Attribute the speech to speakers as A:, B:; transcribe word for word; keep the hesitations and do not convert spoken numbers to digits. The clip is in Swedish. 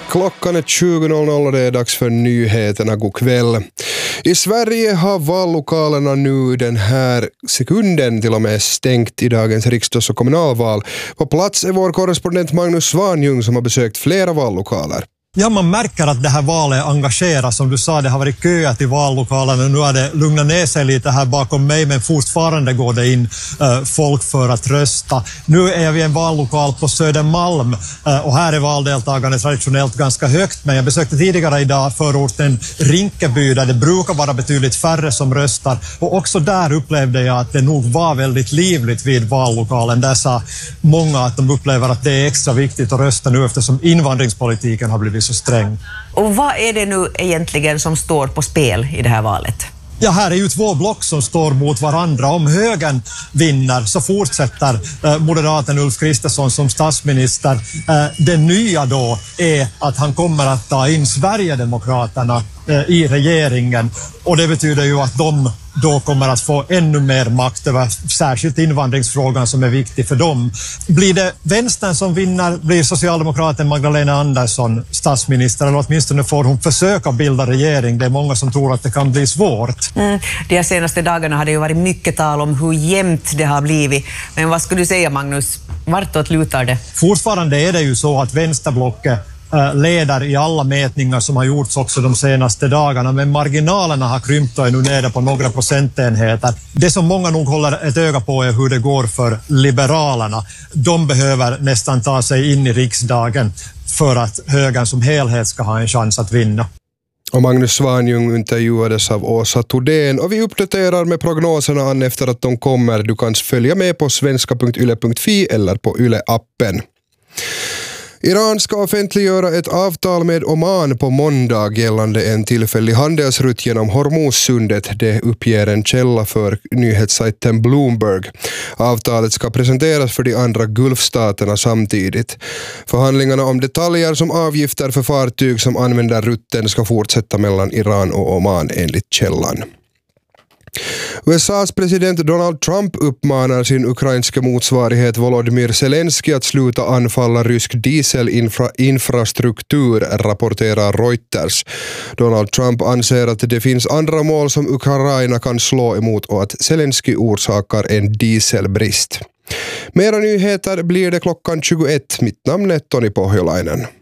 A: Klockan är tjugo noll noll och det är dags för nyheterna. God kväll. I Sverige har vallokalerna nu den här sekunden till och med stängt i dagens riksdags- och kommunalval. På plats är vår korrespondent Magnus Svanjung som har besökt flera vallokaler.
B: Ja, man märker att det här valet engagerar. Som du sa, det har varit köer till vallokalen och nu har det lugnat ner sig lite här bakom mig, men fortfarande går det in äh, folk för att rösta. Nu är vi i en vallokal på Södermalm äh, och här är valdeltagandet traditionellt ganska högt, men jag besökte tidigare idag förorten Rinkeby där det brukar vara betydligt färre som röstar, och också där upplevde jag att det nog var väldigt livligt vid vallokalen. Där sa många att de upplever att det är extra viktigt att rösta nu eftersom invandringspolitiken har blivit så sträng.
C: Och vad är det nu egentligen som står på spel i det här valet?
B: Ja, här är ju två block som står mot varandra. Om högern vinner så fortsätter eh, moderaten Ulf Kristersson som statsminister. Eh, det nya då är att han kommer att ta in Sverigedemokraterna eh, i regeringen, och det betyder ju att de då kommer att få ännu mer makt över särskilt invandringsfrågan som är viktig för dem. Blir det vänstern som vinner blir socialdemokraten Magdalena Andersson statsminister, eller åtminstone får hon försöka bilda regering. Det är många som tror att det kan bli svårt.
C: Mm. De senaste dagarna har det ju varit mycket tal om hur jämnt det har blivit. Men vad skulle du säga, Magnus? Vartåt lutar det?
B: Fortfarande är det ju så att vänsterblocket leder i alla mätningar som har gjorts också de senaste dagarna, men marginalerna har krympt och är nu nere på några procentenheter. Det som många nog håller ett öga på är hur det går för Liberalerna. De behöver nästan ta sig in i riksdagen för att högern som helhet ska ha en chans att vinna.
A: Och Magnus Svanjung intervjuades av Åsa Todén, och vi uppdaterar med prognoserna an efter att de kommer. Du kan följa med på svenska punkt yle punkt fi eller på Yle-appen. Iran ska offentliggöra ett avtal med Oman på måndag gällande en tillfällig handelsrutt genom Hormuzsundet. Det uppger en källa för nyhetssajten Bloomberg. Avtalet ska presenteras för de andra Gulfstaterna samtidigt. Förhandlingarna om detaljer som avgifter för fartyg som använder rutten ska fortsätta mellan Iran och Oman enligt källan. U S A:s president Donald Trump uppmanar sin ukrainska motsvarighet Volodymyr Zelensky att sluta anfalla rysk dieselinfrastruktur, rapporterar Reuters. Donald Trump anser att det finns andra mål som Ukraina kan slå emot och att Zelensky orsakar en dieselbrist. Mera nyheter blir det klockan tjugoett. Mitt namn är Toni Pohjolainen.